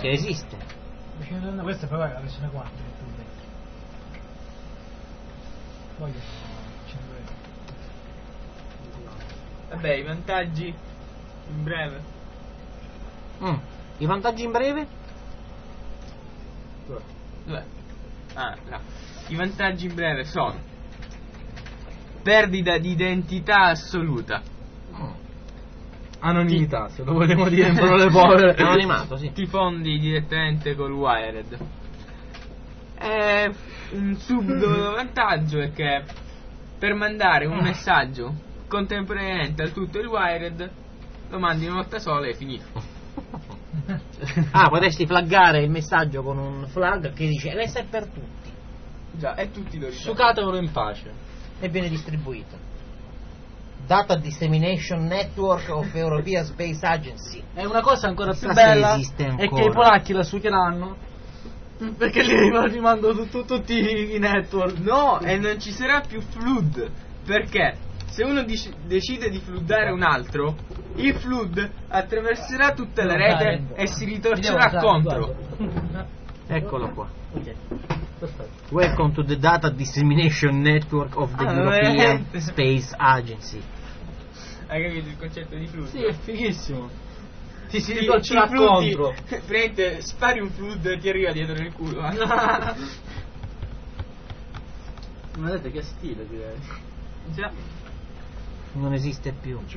Che esiste. Questa però è la versione 4. Poi Vabbè, i vantaggi in breve. I vantaggi in breve? Dov'è? Ah, no. I vantaggi in breve sono: perdita di identità assoluta. Anonimità, se lo vogliamo dire in parole povere. Anonimato, sì. Ti fondi direttamente col wired. Un subdolo vantaggio è che per mandare un messaggio contemporaneamente a tutto il wired lo mandi una volta sola e finito. Potresti flaggare il messaggio con un flag che dice questo è per tutti. Già, e tutti lo ricevono. Sucatevelo in pace. E viene distribuito. Data Dissemination Network of European Space Agency. È una cosa ancora più Chissà se bella esiste è ancora. che i polacchi la succheranno perché lì rimando tutti i network. No, e non ci sarà più flood, perché se uno decide di floodare un altro, il flood attraverserà tutta la rete e si ritorcerà contro. Eccolo qua. Ok, perfetto. Welcome to the Data Dissemination Network of the European veramente? Space Agency. Hai capito il concetto di flood? Sì, è fighissimo. Ti si Ti ritorcerà floodi, contro. Praticamente spari un flood e ti arriva dietro nel culo. Vedete che stile direi. Già. Non esiste più.